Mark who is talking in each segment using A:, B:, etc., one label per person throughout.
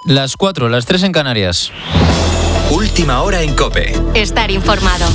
A: Las 4, las 3 en Canarias.
B: Última hora en COPE.
C: Estar informado.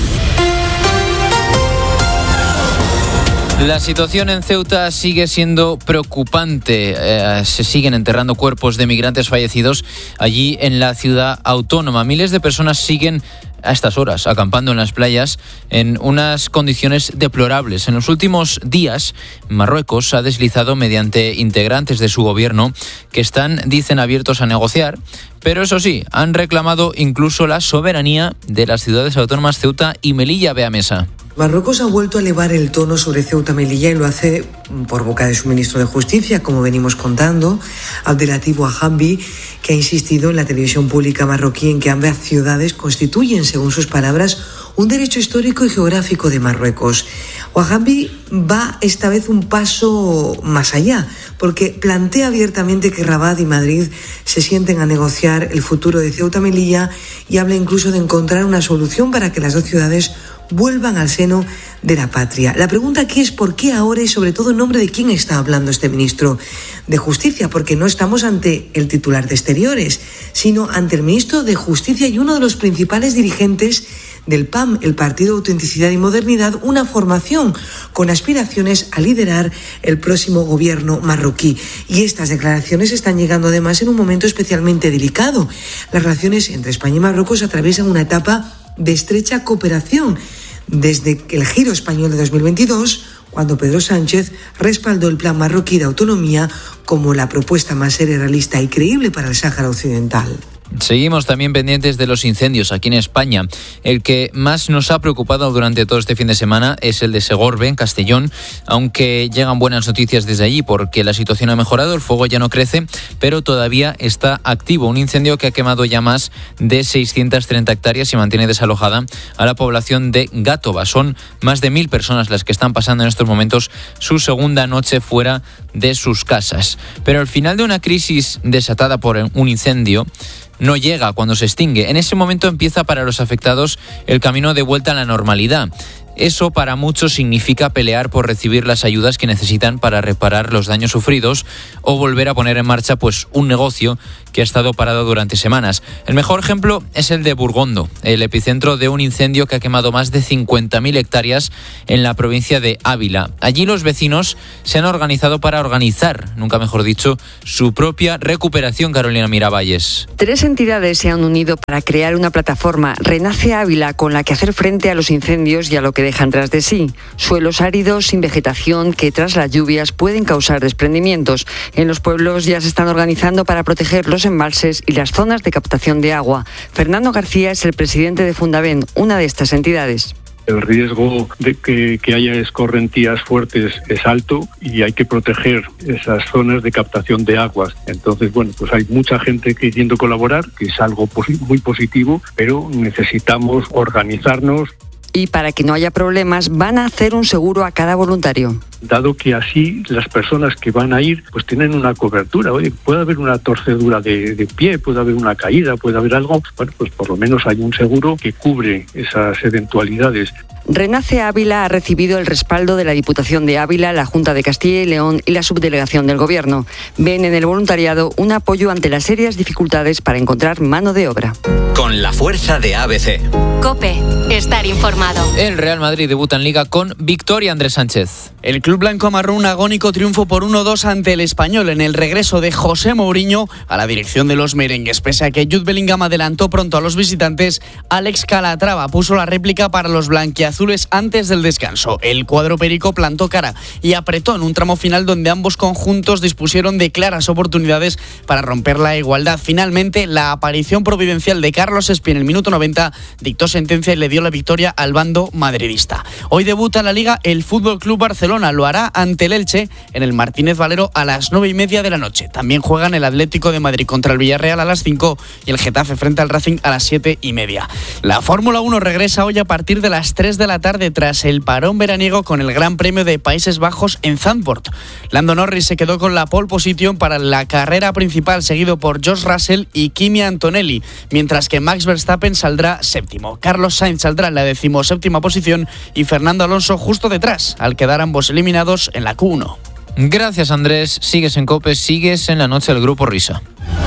A: La situación en Ceuta sigue siendo preocupante. Se siguen enterrando cuerpos de migrantes fallecidos allí en la ciudad autónoma. Miles de personas siguen a estas horas acampando en las playas en unas condiciones deplorables. En los últimos días, Marruecos ha deslizado mediante integrantes de su gobierno que están, dicen, abiertos a negociar, pero eso sí, han reclamado incluso la soberanía de las ciudades autónomas Ceuta y Melilla. Bea Mesa.
D: Marruecos ha vuelto a elevar el tono sobre Ceuta y Melilla y lo hace por boca de su ministro de Justicia, como venimos contando, Abdelatif Ouahambi, que ha insistido en la televisión pública marroquí en que ambas ciudades constituyen, según sus palabras, un derecho histórico y geográfico de Marruecos. Ouahambi va esta vez un paso más allá, porque plantea abiertamente que Rabat y Madrid se sienten a negociar el futuro de Ceuta y Melilla y habla incluso de encontrar una solución para que las dos ciudades vuelvan al seno de la patria. La pregunta aquí es por qué ahora y sobre todo en nombre de quién está hablando este ministro de Justicia, porque no estamos ante el titular de Exteriores, sino ante el ministro de Justicia y uno de los principales dirigentes del PAM, el Partido Autenticidad y Modernidad, una formación con aspiraciones a liderar el próximo gobierno marroquí. Y estas declaraciones están llegando además en un momento especialmente delicado. Las relaciones entre España y Marruecos atraviesan una etapa de estrecha cooperación desde el giro español de 2022, cuando Pedro Sánchez respaldó el plan marroquí de autonomía como la propuesta más seria, realista y creíble para el Sáhara Occidental.
A: Seguimos también pendientes de los incendios aquí en España. El que más nos ha preocupado durante todo este fin de semana es el de Segorbe, en Castellón, aunque llegan buenas noticias desde allí porque la situación ha mejorado, el fuego ya no crece, pero todavía está activo. Un incendio que ha quemado ya más de 630 hectáreas y mantiene desalojada a la población de Gátova. Son más de 1.000 personas las que están pasando en estos momentos su segunda noche fuera de sus casas. Pero al final de una crisis desatada por un incendio, no llega cuando se extingue. En ese momento empieza para los afectados el camino de vuelta a la normalidad. Eso para muchos significa pelear por recibir las ayudas que necesitan para reparar los daños sufridos o volver a poner en marcha un negocio que ha estado parado durante semanas. El mejor ejemplo es el de Burgondo, el epicentro de un incendio que ha quemado más de 50.000 hectáreas en la provincia de Ávila. Allí los vecinos se han organizado para organizar, nunca mejor dicho, su propia recuperación. Carolina Miravalles.
E: 3 entidades se han unido para crear una plataforma Renace Ávila con la que hacer frente a los incendios y a lo que dejan tras de sí. Suelos áridos, sin vegetación, que tras las lluvias pueden causar desprendimientos. En los pueblos ya se están organizando para proteger los embalses y las zonas de captación de agua. Fernando García es el presidente de Fundavent, una de estas entidades.
F: El riesgo de que haya escorrentías fuertes es alto y hay que proteger esas zonas de captación de aguas. Entonces, pues hay mucha gente queriendo colaborar, que es algo muy positivo, pero necesitamos organizarnos.
E: Y para que no haya problemas, van a hacer un seguro a cada voluntario.
F: Dado que así las personas que van a ir pues tienen una cobertura. Oye, puede haber una torcedura de pie, puede haber una caída, puede haber algo. Bueno, pues por lo menos hay un seguro que cubre esas eventualidades.
E: Renace Ávila ha recibido el respaldo de la Diputación de Ávila, la Junta de Castilla y León y la Subdelegación del Gobierno. Ven en el voluntariado un apoyo ante las serias dificultades para encontrar mano de obra.
B: Con la fuerza de ABC.
C: COPE. Estar informado.
A: El Real Madrid debuta en Liga con victoria. Andrés Sánchez.
G: El club blanco amarró un agónico triunfo por 1-2 ante el Español en el regreso de José Mourinho a la dirección de los merengues. Pese a que Jude Bellingham adelantó pronto a los visitantes, Alex Calatrava puso la réplica para los blanquiazules antes del descanso. El cuadro perico plantó cara y apretó en un tramo final donde ambos conjuntos dispusieron de claras oportunidades para romper la igualdad. Finalmente, la aparición providencial de Carlos Espí en el minuto 90 dictó sentencia y le dio la victoria al bando madridista. Hoy debuta en la Liga el FC Barcelona. Lo hará ante el Elche en el Martínez Valero a las 9:30 de la noche. También juegan el Atlético de Madrid contra el Villarreal a las 5 y el Getafe frente al Racing a las 7:30. La Fórmula 1 regresa hoy a partir de las 3 de la tarde tras el parón veraniego con el Gran Premio de Países Bajos en Zandvoort. Lando Norris se quedó con la pole position para la carrera principal, seguido por George Russell y Kimi Antonelli, mientras que Max Verstappen saldrá séptimo. Carlos Sainz saldrá en la 17ª posición y Fernando Alonso justo detrás, al quedar ambos eliminados en la Q1.
A: Gracias, Andrés. Sigues en COPE, sigues en la noche del Grupo Risa.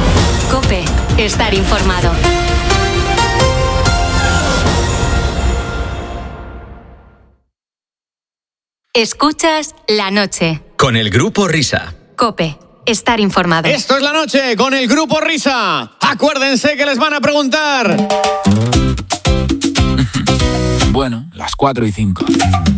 C: COPE. Estar informado. Escuchas La Noche.
B: Con el Grupo Risa.
C: COPE. Estar informado.
H: Esto es La Noche con el Grupo Risa. Acuérdense que les van a preguntar.
I: Bueno, las 4:05.